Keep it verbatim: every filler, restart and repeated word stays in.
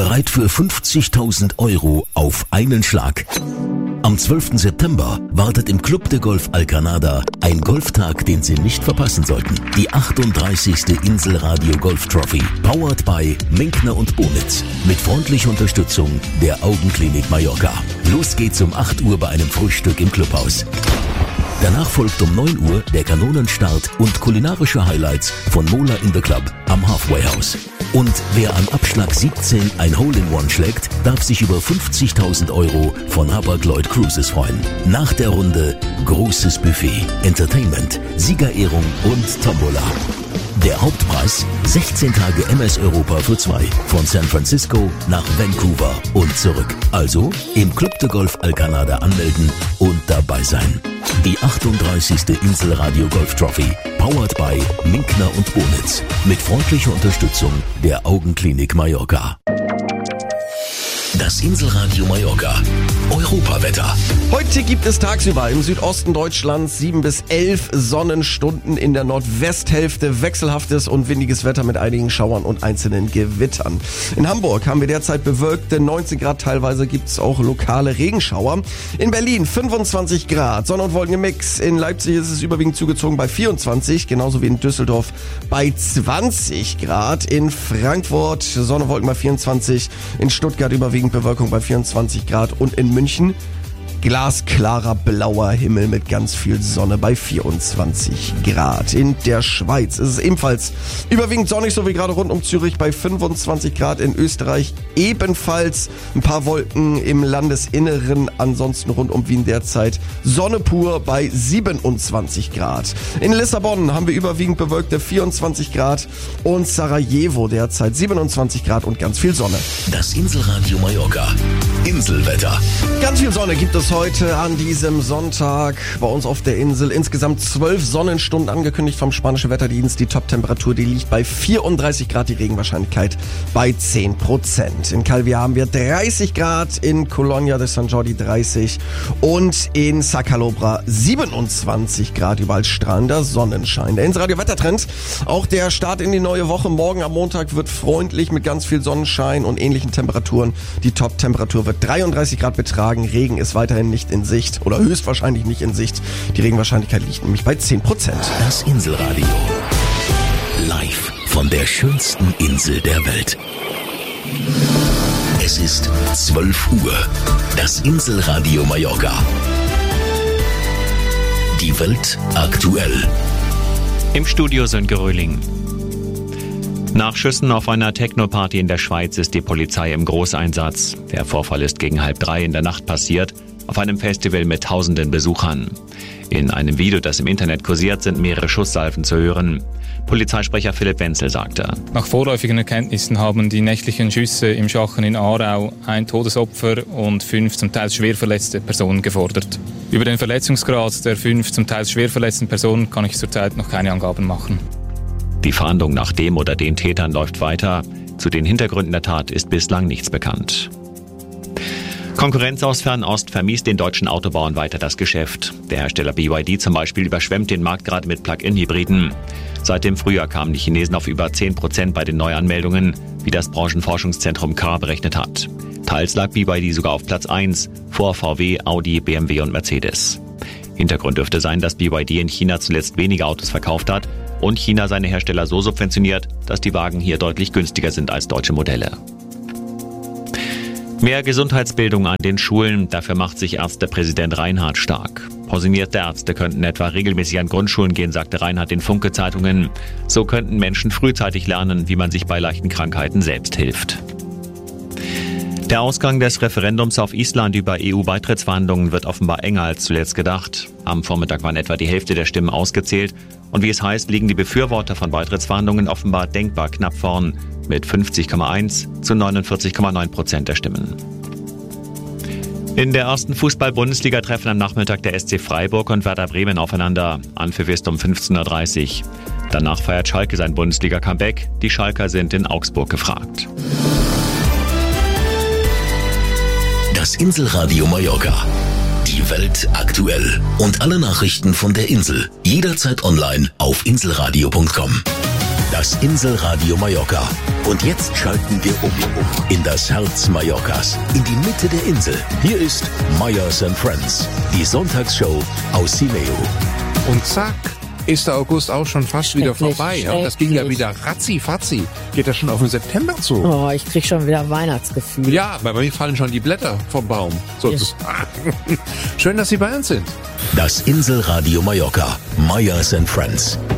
Bereit für fünfzigtausend Euro auf einen Schlag? Am zwölften September wartet im Club de Golf Alcanada ein Golftag, den Sie nicht verpassen sollten. Die achtunddreißigste Inselradio Golf Trophy, powered by Minkner und Bonitz, mit freundlicher Unterstützung der Augenklinik Mallorca. Los geht's um acht Uhr bei einem Frühstück im Clubhaus. Danach folgt um neun Uhr der Kanonenstart und kulinarische Highlights von Mola in the Club am Halfway House. Und wer am Abschlag siebzehn ein Hole-in-One schlägt, darf sich über fünfzigtausend Euro von Hapag-Lloyd Cruises freuen. Nach der Runde großes Buffet, Entertainment, Siegerehrung und Tombola. Der Hauptpreis sechzehn Tage M S Europa für zwei von San Francisco nach Vancouver und zurück. Also im Club de Golf Alcanada anmelden und dabei sein. Die achtunddreißigste Inselradio Golf Trophy, powered by Minkner und Bonitz, mit freundlicher Unterstützung der Augenklinik Mallorca. Das Inselradio Mallorca Europawetter. Heute gibt es tagsüber im Südosten Deutschlands sieben bis elf Sonnenstunden, in der Nordwesthälfte wechselhaftes und windiges Wetter mit einigen Schauern und einzelnen Gewittern. In Hamburg haben wir derzeit bewölkte neunzehn Grad, teilweise gibt es auch lokale Regenschauer. In Berlin fünfundzwanzig Grad, Sonne- und Wolkengemisch. In Leipzig ist es überwiegend zugezogen bei vierundzwanzig, genauso wie in Düsseldorf bei zwanzig Grad. In Frankfurt Sonne, Wolken bei vierundzwanzig, in Stuttgart überwiegend Bewölkung bei vierundzwanzig Grad und in München glasklarer blauer Himmel mit ganz viel Sonne bei vierundzwanzig Grad. In der Schweiz ist es ebenfalls überwiegend sonnig, so wie gerade rund um Zürich bei fünfundzwanzig Grad. In Österreich ebenfalls ein paar Wolken im Landesinneren. Ansonsten rund um Wien derzeit Sonne pur bei siebenundzwanzig Grad. In Lissabon haben wir überwiegend bewölkte vierundzwanzig Grad und Sarajevo derzeit siebenundzwanzig Grad und ganz viel Sonne. Das Inselradio Mallorca Inselwetter. Ganz viel Sonne gibt es heute an diesem Sonntag bei uns auf der Insel. Insgesamt zwölf Sonnenstunden angekündigt vom spanischen Wetterdienst. Die Top-Temperatur, die liegt bei vierunddreißig Grad, die Regenwahrscheinlichkeit bei zehn Prozent. In Calvia haben wir dreißig Grad, in Colonia de San Jordi dreißig und in Sacalobra siebenundzwanzig Grad, überall strahlender Sonnenschein. Der Inselradio Wettertrend, auch der Start in die neue Woche. Morgen am Montag wird freundlich mit ganz viel Sonnenschein und ähnlichen Temperaturen. Die Top-Temperatur wird dreiunddreißig Grad betragen. Regen ist weiterhin nicht in Sicht oder höchstwahrscheinlich nicht in Sicht. Die Regenwahrscheinlichkeit liegt nämlich bei zehn Prozent. Das Inselradio. Live von der schönsten Insel der Welt. Es ist zwölf Uhr. Das Inselradio Mallorca. Die Welt aktuell. Im Studio Sönke Röhling. Nach Schüssen auf einer Techno-Party in der Schweiz ist die Polizei im Großeinsatz. Der Vorfall ist gegen halb drei in der Nacht passiert, auf einem Festival mit tausenden Besuchern. In einem Video, das im Internet kursiert, sind mehrere Schusssalven zu hören. Polizeisprecher Philipp Wenzel sagte: Nach vorläufigen Erkenntnissen haben die nächtlichen Schüsse im Schachen in Aarau ein Todesopfer und fünf zum Teil schwer verletzte Personen gefordert. Über den Verletzungsgrad der fünf zum Teil schwer verletzten Personen kann ich zurzeit noch keine Angaben machen. Die Fahndung nach dem oder den Tätern läuft weiter. Zu den Hintergründen der Tat ist bislang nichts bekannt. Konkurrenz aus Fernost vermiest den deutschen Autobauern weiter das Geschäft. Der Hersteller B Y D zum Beispiel überschwemmt den Markt gerade mit Plug-in-Hybriden. Seit dem Frühjahr kamen die Chinesen auf über zehn Prozent bei den Neuanmeldungen, wie das Branchenforschungszentrum K berechnet hat. Teils lag B Y D sogar auf Platz eins, vor V W, Audi, B M W und Mercedes. Hintergrund dürfte sein, dass B Y D in China zuletzt weniger Autos verkauft hat und China seine Hersteller so subventioniert, dass die Wagen hier deutlich günstiger sind als deutsche Modelle. Mehr Gesundheitsbildung an den Schulen, dafür macht sich Ärztepräsident Reinhardt stark. Pensionierte Ärzte könnten etwa regelmäßig an Grundschulen gehen, sagte Reinhardt den Funke-Zeitungen. So könnten Menschen frühzeitig lernen, wie man sich bei leichten Krankheiten selbst hilft. Der Ausgang des Referendums auf Island über E U-Beitrittsverhandlungen wird offenbar enger als zuletzt gedacht. Am Vormittag waren etwa die Hälfte der Stimmen ausgezählt. Und wie es heißt, liegen die Befürworter von Beitrittsverhandlungen offenbar denkbar knapp vorn mit fünfzig Komma eins zu neunundvierzig Komma neun Prozent der Stimmen. In der ersten Fußball-Bundesliga treffen am Nachmittag der S C Freiburg und Werder Bremen aufeinander. Anpfiff ist um fünfzehn Uhr dreißig. Danach feiert Schalke sein Bundesliga-Comeback. Die Schalker sind in Augsburg gefragt. Das Inselradio Mallorca. Die Welt aktuell. Und alle Nachrichten von der Insel. Jederzeit online auf inselradio punkt com. Das Inselradio Mallorca. Und jetzt schalten wir um in das Herz Mallorcas, in die Mitte der Insel. Hier ist Meyers and Friends, die Sonntagsshow aus Simeo. Und zack, ist der August auch schon fast wieder vorbei. Ja? Das ging ja wieder ratzi-fatzi. Geht das schon auf den September zu? Oh, ich krieg schon wieder Weihnachtsgefühl. Ja, bei mir fallen schon die Blätter vom Baum. Sozusagen. Schön, dass Sie bei uns sind. Das Inselradio Mallorca, Meyers and Friends.